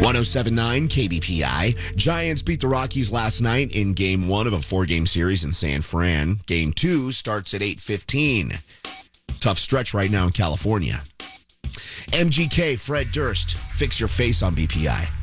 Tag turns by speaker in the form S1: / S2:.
S1: 107.9 KBPI. Giants beat the Rockies last night in Game 1 of a 4-game series in San Fran. Game 2 starts at 8:15. Tough stretch right now in California. MGK, Fred Durst, fix your face on BPI.